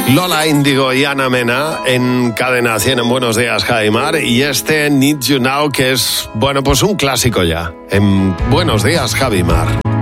Lola Índigo y Ana Mena en Cadena 100 en Buenos Días, Javimar. Y este Need You Now, que es, bueno, pues un clásico ya. En Buenos Días, Javimar.